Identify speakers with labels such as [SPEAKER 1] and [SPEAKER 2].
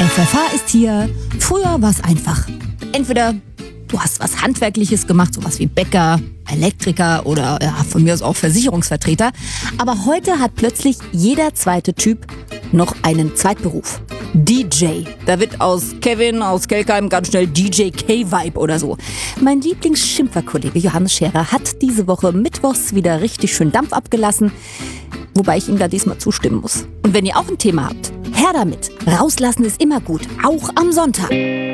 [SPEAKER 1] FFH ist hier. Früher war es einfach. Entweder du hast was Handwerkliches gemacht, sowas wie Bäcker, Elektriker oder von mir aus auch Versicherungsvertreter. Aber heute hat plötzlich jeder zweite Typ noch einen Zweitberuf. DJ. Da wird aus Kevin aus Kelkheim ganz schnell DJ K-Vibe oder so. Mein Lieblingsschimpferkollege Johannes Scherer hat diese Woche mittwochs wieder richtig schön Dampf abgelassen. Wobei ich ihm da diesmal zustimmen muss. Und wenn ihr auch ein Thema habt, her damit. Rauslassen ist immer gut, auch am Sonntag.